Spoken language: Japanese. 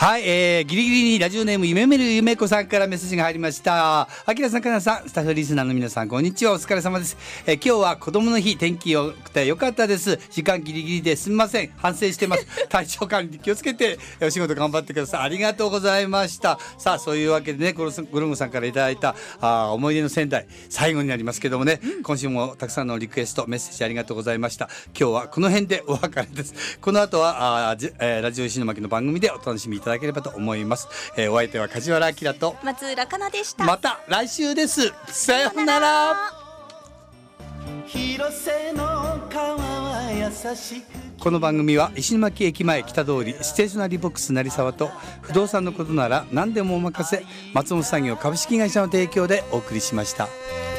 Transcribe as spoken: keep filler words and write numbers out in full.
はい、えー、ギリギリにラジオネーム夢見る夢子さんからメッセージが入りました。あきらさん、かなさん、スタッフリスナーの皆さん、こんにちは。お疲れ様です。えー、今日は子供の日、天気良くてよかったです。時間ギリギリですみません、反省してます。体調管理気をつけてお仕事頑張ってください。ありがとうございました。さあ、そういうわけでね、ゴルゴさんからいただいたあ思い出の仙台、最後になりますけどもね、うん、今週もたくさんのリクエストメッセージありがとうございました。今日はこの辺でお別れです。この後はあ、えー、ラジオ石巻の番組でお楽しみいただければと思います。えー、お相手は梶原明と松浦香奈でした。 また来週です。さようなら。 広瀬の川は優しく。 この番組は石巻駅前北通りステーショナリーボックス成沢と不動産のことなら何でもお任せ松本産業株式会社の提供でお送りしました。